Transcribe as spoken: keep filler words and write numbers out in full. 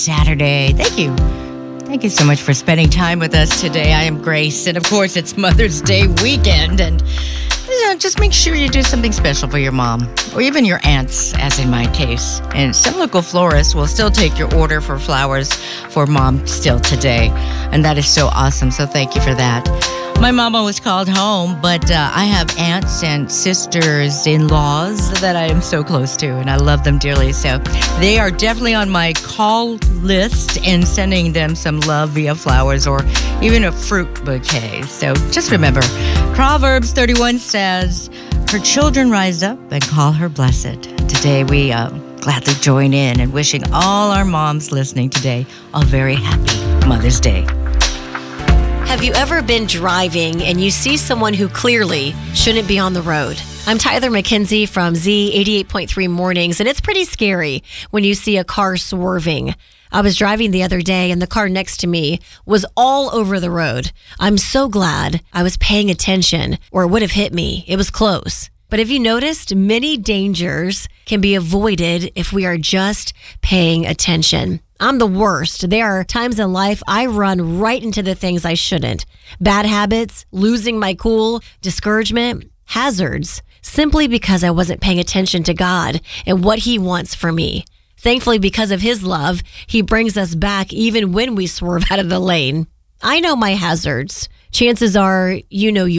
Saturday. Thank you. Thank you so much for spending time with us today. I am Grace, and of course, it's Mother's Day weekend, and you know, just make sure you do something special for your mom, or even your aunts, as in my case. And some local florists will still take your order for flowers for mom still today, and that is so awesome, so thank you for that. My mama was called home, but uh, I have aunts and sisters-in-laws that I am so close to, and I love them dearly. So they are definitely on my call list and sending them some love via flowers or even a fruit bouquet. So just remember, Proverbs thirty-one says, her children rise up and call her blessed. Today we uh, gladly join in and wishing all our moms listening today a very happy Mother's Day. Have you ever been driving and you see someone who clearly shouldn't be on the road? I'm Tyler McKenzie from Z eighty-eight point three Mornings, and it's pretty scary when you see a car swerving. I was driving the other day and the car next to me was all over the road. I'm so glad I was paying attention, or it would have hit me. It was close. But have you noticed many dangers can be avoided if we are just paying attention? I'm the worst. There are times in life I run right into the things I shouldn't. Bad habits, losing my cool, discouragement, hazards, simply because I wasn't paying attention to God and what He wants for me. Thankfully, because of His love, He brings us back even when we swerve out of the lane. I know my hazards. Chances are you know yours.